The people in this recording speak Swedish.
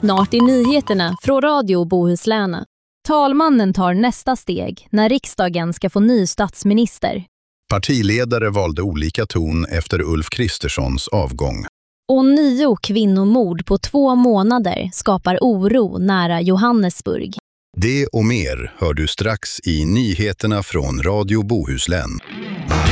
Snart i nyheterna från Radio Bohuslän. Talmannen tar nästa steg när riksdagen ska få ny statsminister. Partiledare valde olika ton efter Ulf Kristerssons avgång. Och 9 kvinnomord på 2 månader skapar oro nära Johannesburg. Det och mer hör du strax i nyheterna från Radio Bohuslän.